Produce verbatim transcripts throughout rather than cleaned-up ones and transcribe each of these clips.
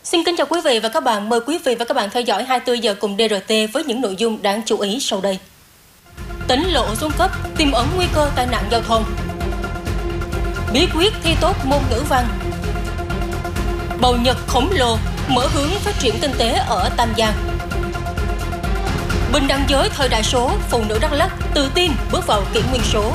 Xin kính chào quý vị và các bạn. Mời quý vị và các bạn theo dõi hai mươi tư giờ cùng đê rờ tê với những nội dung đáng chú ý sau đây. Tỉnh lộ xuống cấp, tiềm ẩn nguy cơ tai nạn giao thông. Bí quyết thi tốt môn ngữ văn. Bầu Nhật khổng lồ, mở hướng phát triển kinh tế ở Tam Giang. Bình đẳng giới thời đại số, phụ nữ Đắk Lắk tự tin bước vào kỷ nguyên số.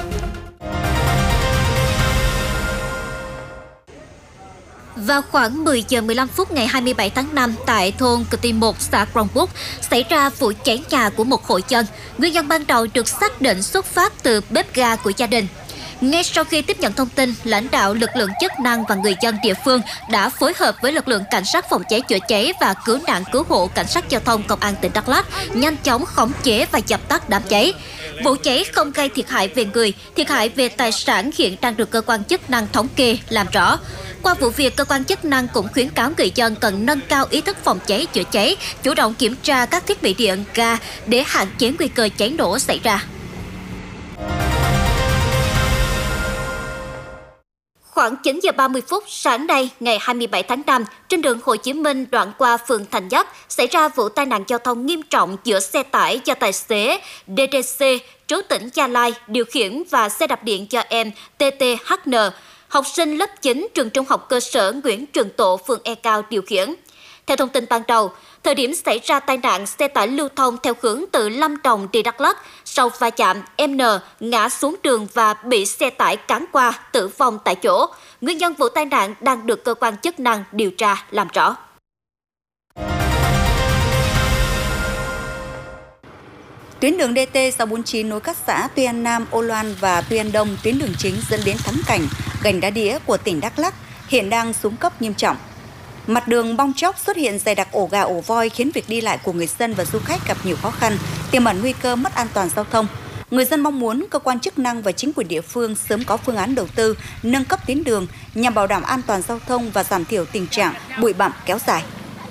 Vào khoảng mười giờ mười lăm phút ngày hai mươi bảy tháng năm tại thôn Cờ Tì một, xã Crongbuk, xảy ra vụ cháy nhà của một hộ dân. Nguyên nhân ban đầu được xác định xuất phát từ bếp ga của gia đình. Ngay sau khi tiếp nhận thông tin, lãnh đạo lực lượng chức năng và người dân địa phương đã phối hợp với lực lượng cảnh sát phòng cháy chữa cháy và cứu nạn cứu hộ cảnh sát giao thông công an tỉnh Đắk Lắk nhanh chóng khống chế và dập tắt đám cháy. Vụ cháy không gây thiệt hại về người, thiệt hại về tài sản hiện đang được cơ quan chức năng thống kê làm rõ. Qua vụ việc, cơ quan chức năng cũng khuyến cáo người dân cần nâng cao ý thức phòng cháy chữa cháy, chủ động kiểm tra các thiết bị điện, ga để hạn chế nguy cơ cháy nổ xảy ra. Khoảng chín giờ ba mươi phút sáng nay, ngày hai mươi bảy tháng năm, trên đường Hồ Chí Minh đoạn qua phường Thành Nhất, xảy ra vụ tai nạn giao thông nghiêm trọng giữa xe tải do tài xế đê đê xê, trú tỉnh Gia Lai, điều khiển và xe đạp điện cho em tê tê hát en, học sinh lớp chín trường trung học cơ sở Nguyễn Trường Tộ, phường E Cao điều khiển. Theo thông tin ban đầu, thời điểm xảy ra tai nạn, xe tải lưu thông theo hướng từ Lâm Đồng đi Đắk Lắk. Sau va chạm, em N ngã xuống đường và bị xe tải cán qua, tử vong tại chỗ. Nguyên nhân vụ tai nạn đang được cơ quan chức năng điều tra làm rõ. Tuyến đường đê tê sáu bốn chín nối các xã Tuy An Nam, Ô Loan và Tuy An Đông, tuyến đường chính dẫn đến Thắng Cảnh, Gành Đá Đĩa của tỉnh Đắk Lắk, hiện đang xuống cấp nghiêm trọng. Mặt đường bong chóc, xuất hiện dày đặc ổ gà ổ voi khiến việc đi lại của người dân và du khách gặp nhiều khó khăn, tiềm ẩn nguy cơ mất an toàn giao thông. Người dân mong muốn cơ quan chức năng và chính quyền địa phương sớm có phương án đầu tư, nâng cấp tuyến đường nhằm bảo đảm an toàn giao thông và giảm thiểu tình trạng bụi bặm kéo dài.